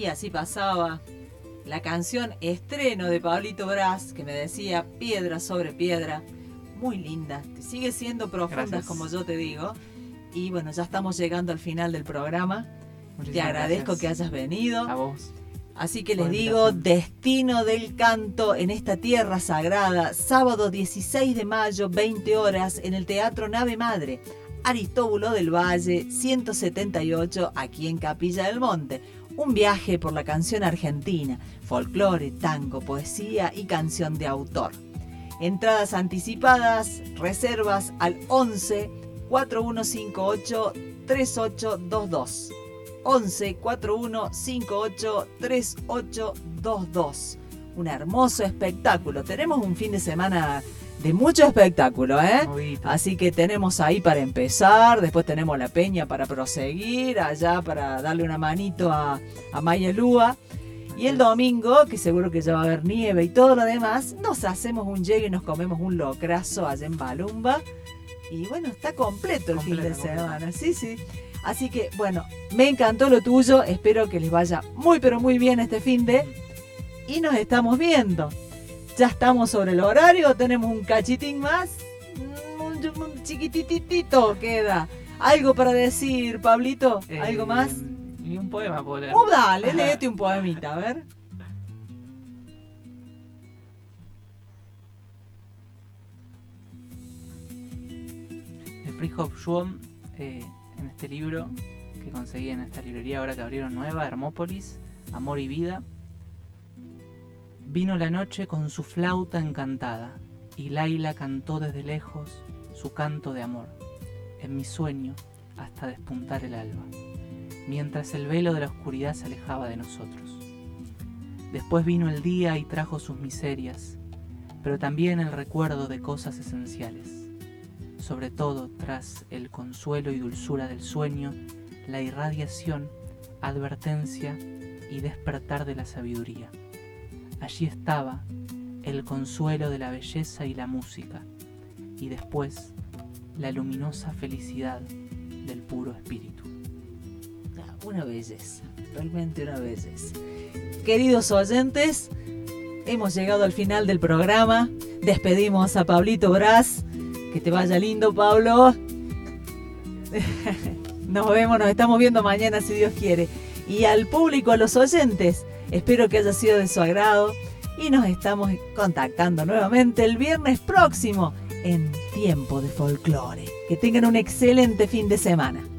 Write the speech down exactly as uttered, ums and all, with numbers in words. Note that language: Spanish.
Y así pasaba la canción estreno de Pablito Bras, que me decía piedra sobre piedra. Muy linda, sigue siendo profunda. Gracias. Como yo te digo. Y bueno, ya estamos llegando al final del programa. Muchísimas te agradezco gracias. Que hayas venido. A vos. Así que les digo, Destino del Canto en esta tierra sagrada, sábado dieciséis de mayo, veinte horas, en el Teatro Nave Madre, Aristóbulo del Valle, ciento setenta y ocho, aquí en Capilla del Monte. Un viaje por la canción argentina, folclore, tango, poesía y canción de autor. Entradas anticipadas, reservas al once, cuarenta y uno cincuenta y ocho, treinta y ocho veintidós. once, cuarenta y uno cincuenta y ocho, treinta y ocho veintidós. Un hermoso espectáculo. Tenemos un fin de semana de mucho espectáculo, ¿eh? Movito. Así que tenemos ahí para empezar, después tenemos la peña para proseguir, allá para darle una manito a, a Maya Lúa. Y el domingo, que seguro que ya va a haber nieve y todo lo demás, nos hacemos un llegue y nos comemos un locrazo allá en Balumba. Y bueno, está completo el completo, fin de semana, completo. Sí, sí. Así que, bueno, me encantó lo tuyo. Espero que les vaya muy, pero muy bien este fin de... Y nos estamos viendo. ¿Ya estamos sobre el horario? ¿Tenemos un cachitín más? Un, un chiquititito queda. ¿Algo para decir, Pablito? ¿Algo eh, más? Y un poema, por Oh, dale, léete un poemita, a ver. De Frijov Schwom, eh, en este libro que conseguí en esta librería ahora que abrieron nueva, Hermópolis, Amor y Vida. Vino la noche con su flauta encantada y Laila cantó desde lejos su canto de amor, en mi sueño hasta despuntar el alba, mientras el velo de la oscuridad se alejaba de nosotros. Después vino el día y trajo sus miserias, pero también el recuerdo de cosas esenciales. Sobre todo, tras el consuelo y dulzura del sueño, la irradiación, advertencia y despertar de la sabiduría. Allí estaba el consuelo de la belleza y la música, y después la luminosa felicidad del puro espíritu. Una belleza, realmente una belleza. Queridos oyentes, hemos llegado al final del programa. Despedimos a Pablito Bras. Que te vaya lindo, Pablo. Nos vemos, nos estamos viendo mañana si Dios quiere. Y al público, a los oyentes, espero que haya sido de su agrado. Y nos estamos contactando nuevamente el viernes próximo en Tiempo de Folclore. Que tengan un excelente fin de semana.